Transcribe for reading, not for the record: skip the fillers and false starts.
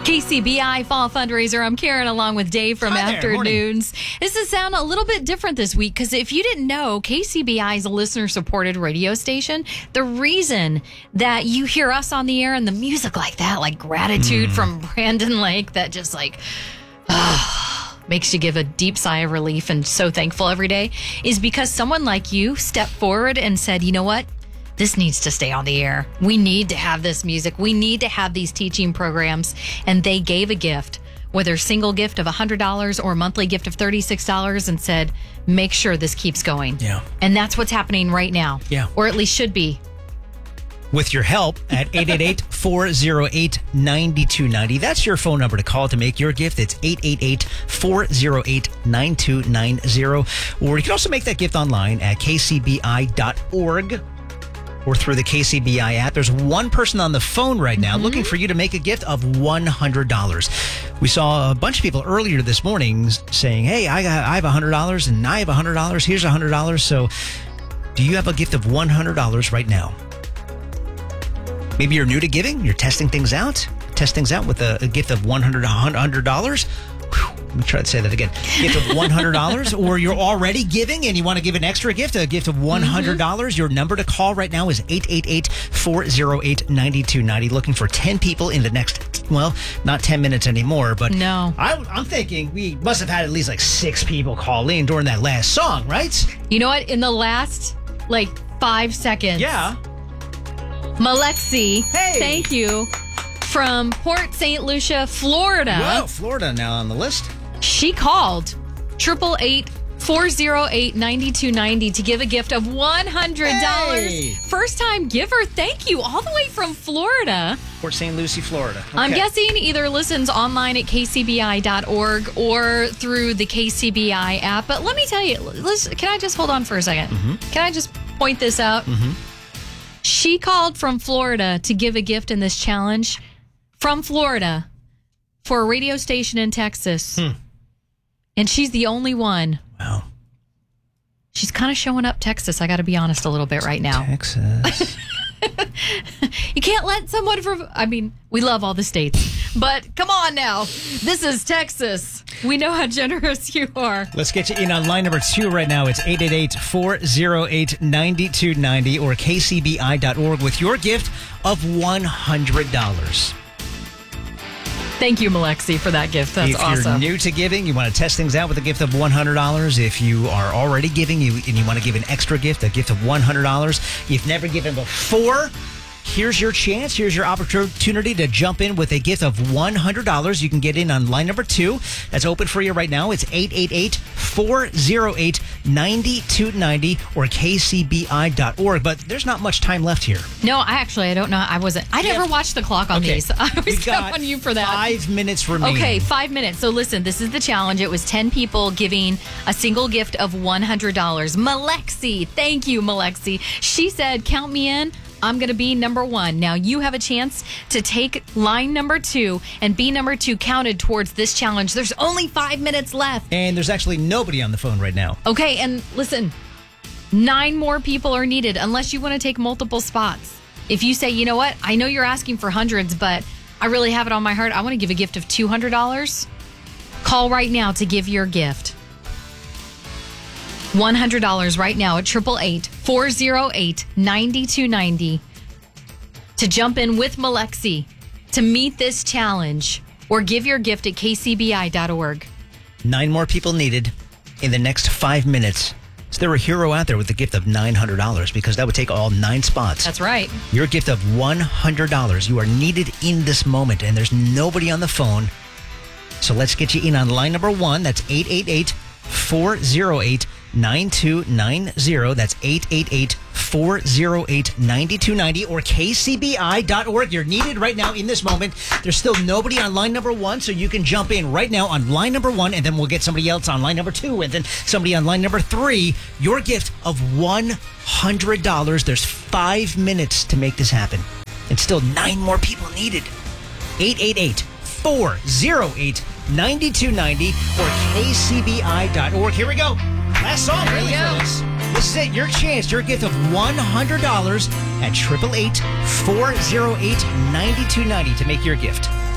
KCBI Fall Fundraiser. I'm Karen along with Dave from Afternoons. This is sound a little bit different this week because if you didn't know, KCBI is a listener-supported radio station. The reason that you hear us on the air and the music like that, like Gratitude from Brandon Lake, that just like makes you give a deep sigh of relief and so thankful every day, is because someone like you stepped forward and said, you know what? This needs to stay on the air. We need to have this music. We need to have these teaching programs. And they gave a gift, whether single gift of $100 or a monthly gift of $36, and said, make sure this keeps going. Yeah. And that's what's happening right now. Yeah. Or at least should be. With your help at 888-408-9290. That's your phone number to call to make your gift. It's 888-408-9290. Or you can also make that gift online at kcbi.org. or through the KCBI app. There's one person on the phone right now looking for you to make a gift of $100. We saw a bunch of people earlier this morning saying, hey, I have $100 and I have $100. Here's $100. So do you have a gift of $100 right now? Maybe you're new to giving. You're testing things out. Test things out with a gift of $100. Let me try to say that again. Gift of $100, or you're already giving and you want to give an extra gift, a gift of $100. Your number to call right now is 888-408-9290. Looking for 10 people in the next, well, not 10 minutes anymore, but no. I'm thinking we must have had at least like 6 people call in during that last song, right? You know what? In the last, 5 seconds. Yeah. Malexi, hey, thank you, from Port St. Lucia, Florida. Whoa, Florida now on the list. She called 888-408-9290 to give a gift of $100. Hey. First time giver. Thank you. All the way from Florida. Port St. Lucie, Florida. Okay. I'm guessing either listens online at kcbi.org or through the KCBI app. But let me tell you, can I just hold on for a second? Can I just point this out? She called from Florida to give a gift in this challenge from Florida for a radio station in Texas. And she's the only one. Wow. She's kind of showing up Texas, I got to be honest, a little bit right now. Texas. You can't let someone from... I mean, we love all the states. But come on now. This is Texas. We know how generous you are. Let's get you in on line number 2 right now. It's 888-408-9290 or kcbi.org with your gift of $100. Thank you, Malexi, for that gift. That's awesome. If you're new to giving, you want to test things out with a gift of $100. If you are already giving and you want to give an extra gift, a gift of $100. You've never given before. Here's your chance. Here's your opportunity to jump in with a gift of $100. You can get in on line number 2. That's open for you right now. It's 888-408-9290 or kcbi.org. But there's not much time left here. No, I don't know. I never watched the clock on these. I always count on you for that. 5 minutes remaining. Okay, 5 minutes. So listen, this is the challenge. It was 10 people giving a single gift of $100. Malexi, thank you, Malexi. She said, count me in. I'm going to be number 1. Now, you have a chance to take line number 2 and be number 2 counted towards this challenge. There's only 5 minutes left. And there's actually nobody on the phone right now. Okay, and listen, 9 more people are needed unless you want to take multiple spots. If you say, you know what, I know you're asking for hundreds, but I really have it on my heart. I want to give a gift of $200. Call right now to give your gift. $100 right now at 888-408-9290 to jump in with Malexi to meet this challenge or give your gift at kcbi.org. 9 more people needed in the next 5 minutes. Is there a hero out there with a gift of $900? Because that would take all 9 spots. That's right. Your gift of $100. You are needed in this moment, and there's nobody on the phone. So let's get you in on line number 1. That's 888-408-9290. 9290. That's 888-408-9290 or kcbi.org. You're needed right now in this moment. There's still nobody on line number 1, so you can jump in right now on line number 1, and then we'll get somebody else on line number 2, and then somebody on line number 3. Your gift of $100. There's 5 minutes to make this happen, and still 9 more people needed. 888-408-9290 or kcbi.org. Here we go. Last song, really, fellas. This is it. Your chance. Your gift of $100 at 888-408-9290 to make your gift.